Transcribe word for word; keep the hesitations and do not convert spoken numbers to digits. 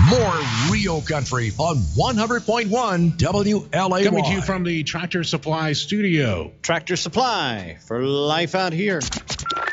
More Real Country on one hundred point one W L A Y. Coming to you from the Tractor Supply studio. Tractor Supply for life out here.